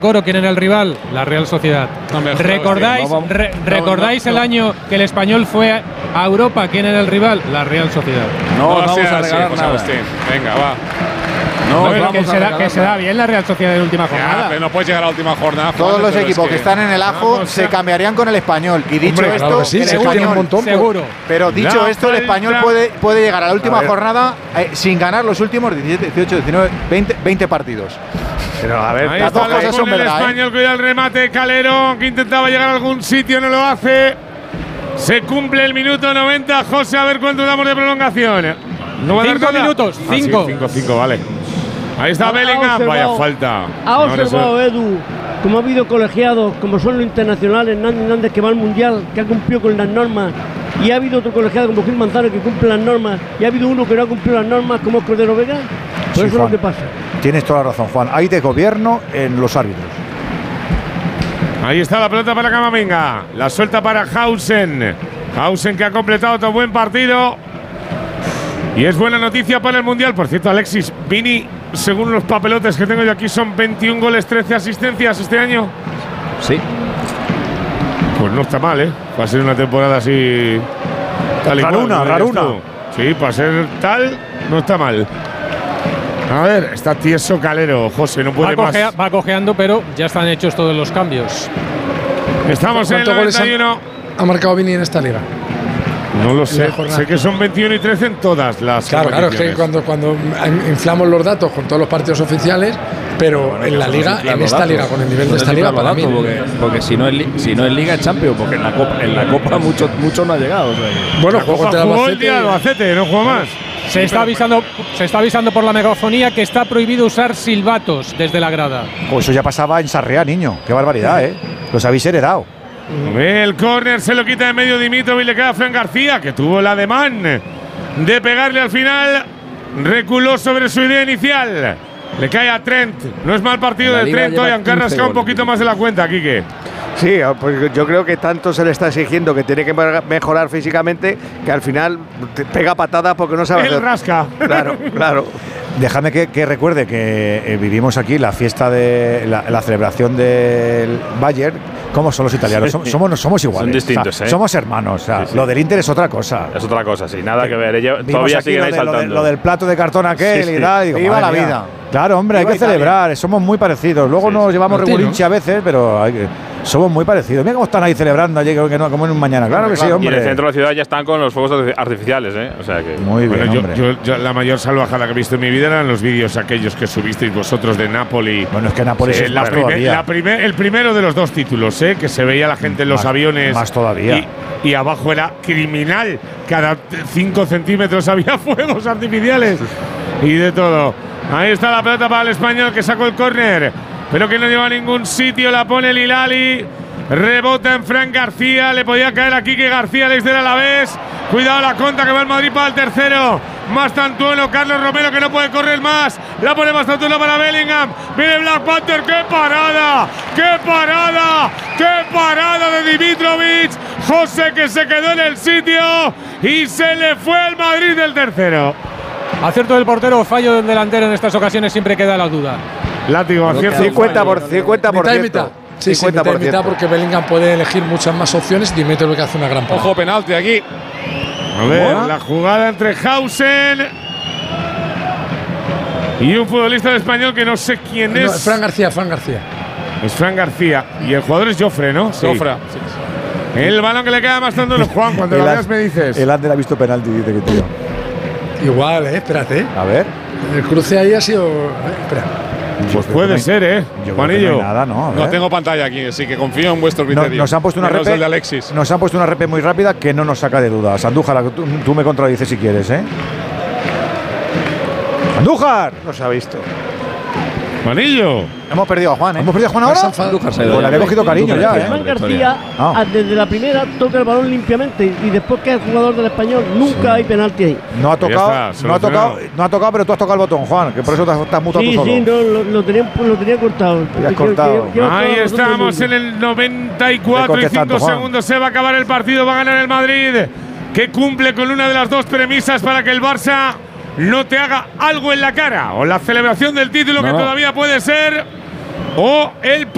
Coro, ¿quién era el rival? La Real Sociedad. ¿Recordáis el año que el Español fue a Europa? ¿Quién era el rival? La Real Sociedad. No vamos a regalar nada. Venga, va. Que se da bien la Real Sociedad en última jornada. Pero no puedes llegar a la última jornada. Todos los equipos que están en el ajo se cambiarían con el Español. Y dicho esto, claro que sí, el se Español, un montón, seguro. Pero dicho esto, el Español puede llegar a la última jornada sin ganar los últimos 17, 18, 19, 20 partidos. Pero a ver, las dos cosas son verdad. El Español cuida el remate, Calero, que intentaba llegar a algún sitio, no lo hace. Se cumple el minuto 90. José, a ver cuánto damos de prolongación. No va a dar 5 minutos. 5. 5, vale. Ahí está Bellingham, vaya falta. Ha observado Edu, como ha habido colegiados, como son los internacionales, Nández que va al Mundial, que ha cumplido con las normas, y ha habido otro colegiado como Gil Manzano que cumple las normas, y ha habido uno que no ha cumplido las normas, como es Cordero Vega. Por eso es lo que pasa. Tienes toda la razón, Juan. Hay de gobierno en los árbitros. Ahí está la pelota para Camavinga. La suelta para Hausen. Hausen que ha completado otro buen partido. Y es buena noticia para el Mundial. Por cierto, Alexis, Vini, según los papelotes que tengo yo aquí, son 21 goles, 13 asistencias este año. Sí. Pues no está mal, ¿eh? Va a ser una temporada así… Raruna. Sí, para ser tal, no está mal. A ver, está tieso Calero, José, no puede más. Va cojeando, pero ya están hechos todos los cambios. Estamos en el 91. ¿Ha marcado Vini en esta liga? No lo sé. Sé que son 21 y 13 en todas las Claro, es que cuando inflamos los datos con todos los partidos oficiales, pero en la liga, en esta liga, con el nivel de esta liga, para mí. Porque si no es liga, es Champions, porque en la Copa mucho no ha llegado. O sea, bueno, juego contra el Albacete, no juega más. Se está avisando por la megafonía que está prohibido usar silbatos desde la grada. Pues eso ya pasaba en Sarriá, niño. Qué barbaridad, ¿eh? Los habéis heredado. El córner se lo quita de medio Dimitrovic y le queda a Fran García, que tuvo el ademán de pegarle al final. Reculó sobre su idea inicial. Le cae a Trent. No es mal partido de Trent hoy, aunque ha rascado un poquito más de la cuenta, Quique. Sí, pues yo creo que tanto se le está exigiendo que tiene que mejorar físicamente que al final pega patadas porque no sabe. Él rasca. Claro. Déjame que recuerde que vivimos aquí la fiesta de la celebración del Bayern. ¿Cómo son los italianos? Somos iguales. Son distintos, somos hermanos. Sí. Lo del Inter es otra cosa. Es otra cosa, sí. Nada que ver. Ellos todavía siguen ahí saltando. Lo del plato de cartón aquel y tal. Digo, viva la vida. Claro, hombre, hay que celebrar. Somos muy parecidos. Luego nos llevamos regulinchi a veces, pero somos muy parecidos. Mira cómo están ahí celebrando allí como en un mañana. Claro que sí, hombre. Y en el centro de la ciudad ya están con los fuegos artificiales, ¿eh? O sea que… Muy bien, hombre. Yo la mayor salvajada que he visto en mi vida eran los vídeos aquellos que subisteis vosotros de Napoli. Bueno, es que Napoli es más todavía. El primero de los dos títulos, que se veía la gente en los aviones. Más todavía. Y abajo era criminal. Cada 5 centímetros había fuegos artificiales. Y de todo. Ahí está la pelota para el Español que sacó el córner, pero que no lleva a ningún sitio. La pone Lilali. Rebota en Fran García. Le podía caer a Quique García, el ex del Alavés. Cuidado la contra que va el Madrid para el tercero. Mastantuono, Carlos Romero que no puede correr más. La pone Mastantuono para Bellingham. Viene Black Panther. ¡Qué parada! ¡Qué parada! ¡Qué parada de Dimitrovic! José que se quedó en el sitio y se le fue al Madrid del tercero. Acierto del portero, fallo del delantero en estas ocasiones siempre queda la duda. Látigo, acierto. 50%. Mitad. Sí, 50%. Mitad porque Bellingham puede elegir muchas más opciones y Dimitrovic que hace una gran parada. Ojo, penalti aquí. A ver, la jugada entre Hausen y un futbolista del Español que no sé quién es. No, Fran García. Es Fran García. Y el jugador es Jofre, ¿no? Sí. Jofre. Sí. El balón que le queda más tanto a Juan. Cuando lo veas me dices. El Ander ha visto penalti, dice que tío. Igual, espérate. A ver. El cruce ahí ha sido… espera. Pues puede ser, Juanillo. No, nada, no tengo pantalla aquí, así que confío en vuestro criterio. Nos han puesto una repe. De Alexis. Nos han puesto una repe muy rápida que no nos saca de dudas. Andújar, tú me contradices si quieres, ¡Andújar! No se ha visto. Juanillo. Hemos perdido a Juan, ¿Hemos perdido a Juan ahora? Pues le había cogido cariño ya, Fran García, desde la primera, toca el balón limpiamente y después que es jugador del Español, nunca hay penalti ahí. No ha tocado, pero tú has tocado el botón, Juan, que por eso estás mutado tú solo. Sí, lo tenía cortado. Ahí estamos en el 94 y 5 segundos. Se va a acabar el partido, va a ganar el Madrid, que cumple con una de las dos premisas para que el Barça no te haga algo en la cara, o la celebración del título que todavía puede ser, o el